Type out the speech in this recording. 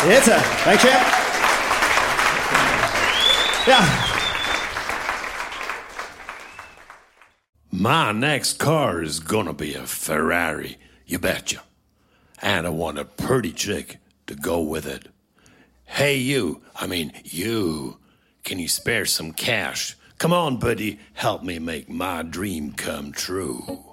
It's a thanks, champ. Yeah. My next car is gonna be a Ferrari, you betcha. And I want a pretty chick to go with it. Hey, you, can you spare some cash? Come on, buddy, help me make my dream come true.